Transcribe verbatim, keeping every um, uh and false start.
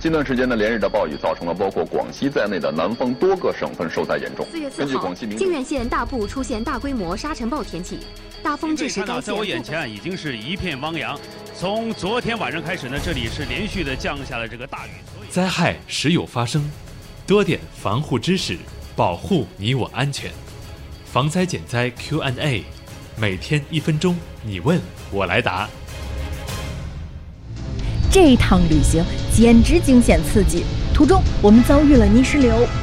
近段时间呢，连日的暴雨造成了包括广西在内的南方多个省份受灾严重。 四月四号，靖远县大部出现大规模沙尘暴天气，大风致使该县。 在我眼前啊，已经是一片汪洋。从昨天晚上开始呢，这里是连续的降下了这个大雨。 灾害时有发生，多点防护知识，保护你我安全。防灾减灾 Q and A， 每天一分钟，你问我来答。 这一趟旅行简直惊险刺激，途中我们遭遇了泥石流、